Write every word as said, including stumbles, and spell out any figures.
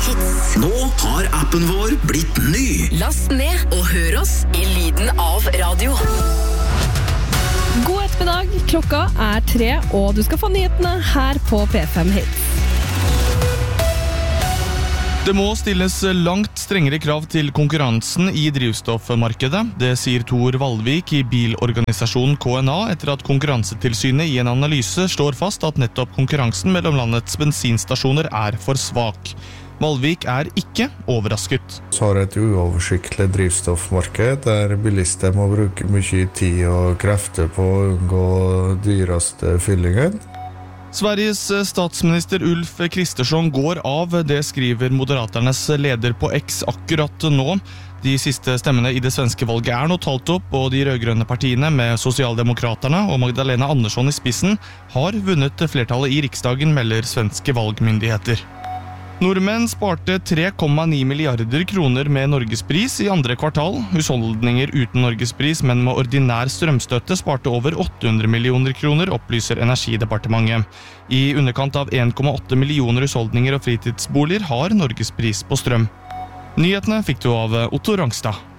Hits. Nå har appen vår blitt ny. Last ned og hør oss i lyden av radio. God ettermiddag, klokka er tre, og du skal få nyhetene her på P fem Hits. Det må stilles langt strengere krav til konkurransen i drivstoffmarkedet. Det sier Tor Valvik i bilorganisasjonen K N A etter at Konkurransetilsynet i en analyse slår fast at nettopp konkurransen mellom landets bensinstasjoner er for svak. Valvik er ikke overrasket. Vi har et uoversiktlig drivstoffmarked der bilister må bruke mye tid og krefter på å unngå dyreste fyllingen. Sveriges statsminister Ulf Kristersson går av, det skriver Moderaternes leder på X akkurat nå. De siste stemmene i det svenske valget er nå talt opp, og de rødgrønne partiene med Socialdemokraterna og Magdalena Andersson i spissen har vunnet flertallet i Riksdagen, melder svenske valgmyndigheter. Nordmenn sparte tre komma ni milliarder kroner med Norgespris i andre kvartal. Husholdninger uten Norgespris, men med ordinær strømstøtte sparte over åtte hundre millioner kroner, opplyser Energidepartementet. I underkant av en komma åtte millioner husholdninger og fritidsboliger har Norgespris på strøm. Nyhetene fikk du av Otto Rangstad.